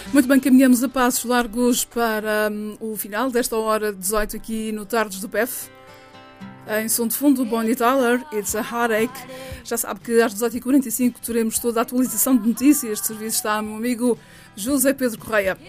Muito bem, caminhamos a passos largos para o final desta hora 18 aqui no Tardes do PEF. Em som de fundo, Bonnie Tyler, It's a Heartache. Já sabe que às 18h45 teremos toda a atualização de notícias. De serviço está meu amigo José Pedro Correia.